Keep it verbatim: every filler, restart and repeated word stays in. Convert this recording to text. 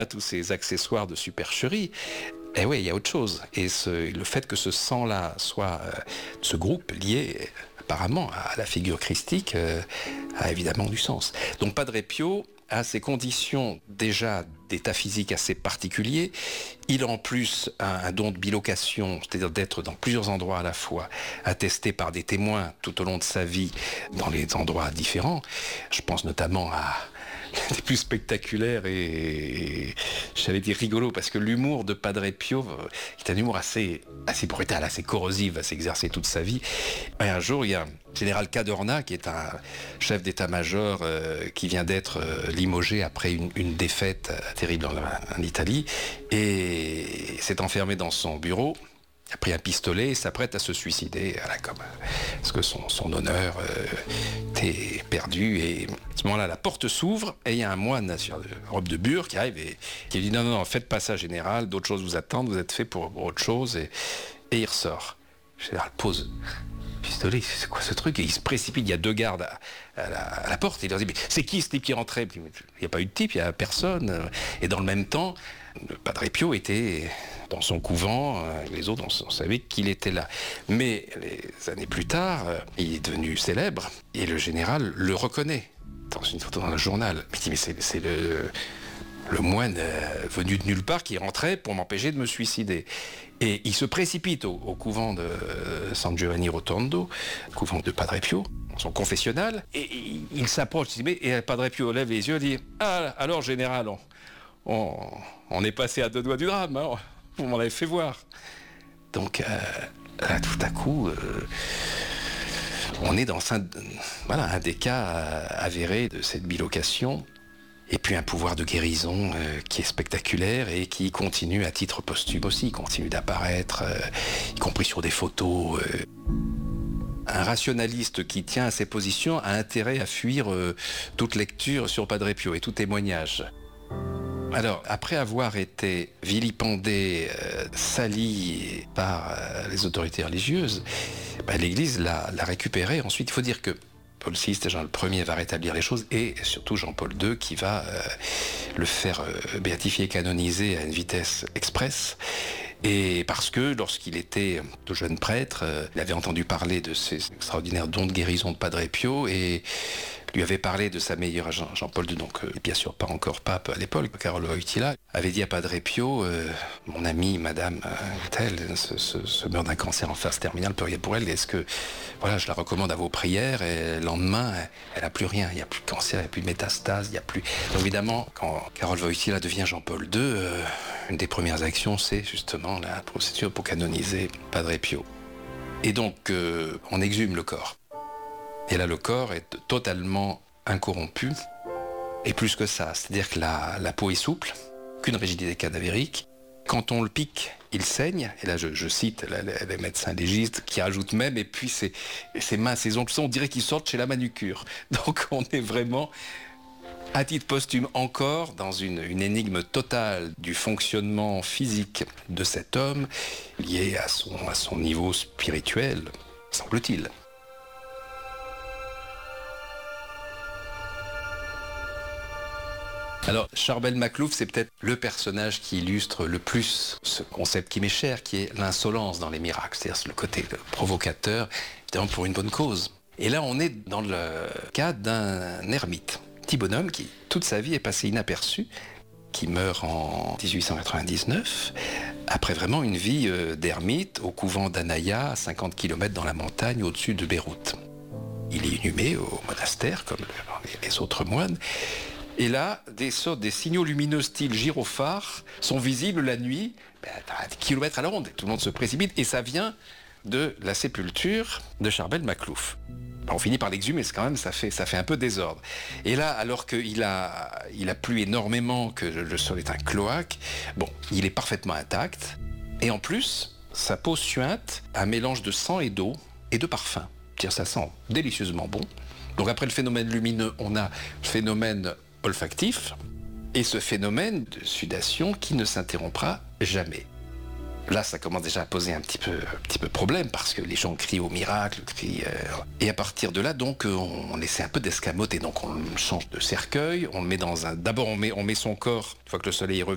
tous ces accessoires de supercherie. Et oui, il y a autre chose. Et ce, le fait que ce sang-là soit, euh, ce groupe lié apparemment à la figure christique, euh, a évidemment du sens. Donc Padre Pio a ces conditions déjà d'état physique assez particuliers. Il a en plus un, un don de bilocation, c'est-à-dire d'être dans plusieurs endroits à la fois, attesté par des témoins tout au long de sa vie dans les endroits différents. Je pense notamment à l'un des plus spectaculaires et, et j'allais dire rigolo, parce que l'humour de Padre Pio, qui est un humour assez, assez brutal, assez corrosif, va s'exercer toute sa vie. Et un jour, il y a un général Cadorna, qui est un chef d'état-major euh, qui vient d'être euh, limogé après une, une défaite euh, terrible en, en Italie, et s'est enfermé dans son bureau, a pris un pistolet et s'apprête à se suicider, voilà, comme, parce que son, son honneur euh, était perdu. Et à ce moment-là, la porte s'ouvre et il y a un moine sur robe de bure qui arrive et qui dit non, non, non, faites pas ça, général, d'autres choses vous attendent, vous êtes fait pour autre chose. Et, et il ressort. Le général pose le pistolet, c'est quoi ce truc? Et il se précipite, il y a deux gardes à, à, la, à la porte. Et il leur dit, mais c'est qui ce type qui rentrait? Il n'y a pas eu de type, il n'y a personne. Et dans le même temps, le Padre Pio était dans son couvent, les autres, on savait qu'il était là. Mais les années plus tard, il est devenu célèbre et le général le reconnaît dans une photo dans un journal. Il dit, mais c'est, c'est le, le moine venu de nulle part qui rentrait pour m'empêcher de me suicider. Et il se précipite au, au couvent de San Giovanni Rotondo, couvent de Padre Pio, son confessionnal, et il, il s'approche, il dit, mais, et Padre Pio lève les yeux et dit, ah, alors général, on, on, on est passé à deux doigts du drame, hein, vous m'en avez fait voir. Donc euh, là, tout à coup, euh, on est dans un, voilà, un des cas avérés de cette bilocation. Et puis un pouvoir de guérison euh, qui est spectaculaire et qui continue à titre posthume aussi, il continue d'apparaître, euh, y compris sur des photos. Euh. Un rationaliste qui tient à ses positions a intérêt à fuir euh, toute lecture sur Padre Pio et tout témoignage. Alors, après avoir été vilipendé, euh, sali par euh, les autorités religieuses, bah, l'Église l'a, l'a récupéré. Ensuite, il faut dire que Paul six, Jean le Ier va rétablir les choses, et surtout Jean-Paul deux qui va euh, le faire euh, béatifier et canoniser à une vitesse express. Et parce que lorsqu'il était tout jeune prêtre, euh, il avait entendu parler de ces extraordinaires dons de guérison de Padre Pio et lui avait parlé de sa meilleure Jean, Jean-Paul deux, donc euh, bien sûr pas encore pape à l'époque, Carlo Wojtyla, avait dit à Padre Pio, euh, mon ami, madame euh, telle, se, se, se meurt d'un cancer en phase terminale, priez pour elle, est-ce que, voilà, je la recommande à vos prières, et le lendemain, elle n'a plus rien, il n'y a plus de cancer, il n'y a plus de métastase, il n'y a plus... Donc évidemment, quand Carlo Wojtyla devient Jean-Paul deux, euh, une des premières actions, c'est justement la procédure pour canoniser Padre Pio. Et donc, euh, on exhume le corps. Et là, le corps est totalement incorrompu. Et plus que ça, c'est-à-dire que la, la peau est souple, qu'une rigidité cadavérique. Quand on le pique, il saigne. Et là, je, je cite les, les médecins légistes qui rajoutent même, et puis ses, ses mains, ses ongles, on dirait qu'ils sortent chez la manucure. Donc on est vraiment, à titre posthume encore, dans une, une énigme totale du fonctionnement physique de cet homme, lié à son, à son niveau spirituel, semble-t-il. Alors, Charbel Maclouf, c'est peut-être le personnage qui illustre le plus ce concept qui m'est cher, qui est l'insolence dans les miracles, c'est-à-dire le côté provocateur, évidemment pour une bonne cause. Et là, on est dans le cas d'un ermite, petit bonhomme qui, toute sa vie, est passé inaperçu, qui meurt en dix-huit cent quatre-vingt-dix-neuf, après vraiment une vie d'ermite au couvent d'Anaya, à cinquante kilomètres dans la montagne, au-dessus de Beyrouth. Il est inhumé au monastère, comme les autres moines. Et là, des sortes, des signaux lumineux style gyrophare sont visibles la nuit, ben, à des kilomètres à la ronde. Tout le monde se précipite et ça vient de la sépulture de Charbel Maclouf. On finit par l'exhumer, mais quand même, ça fait, ça fait un peu désordre. Et là, alors qu'il a, il a plu énormément, que le sol est un cloaque, bon, il est parfaitement intact. Et en plus, sa peau suinte un mélange de sang et d'eau et de parfum. C'est-à-dire, ça sent délicieusement bon. Donc après le phénomène lumineux, on a le phénomène olfactif et ce phénomène de sudation qui ne s'interrompra jamais. Là, ça commence déjà à poser un petit peu, un petit peu problème parce que les gens crient au miracle, crient, euh, et à partir de là, donc, on, on essaie un peu d'escamoter. Donc, on change de cercueil, on le met dans un. D'abord, on met, on met son corps, une fois que le soleil est revenu,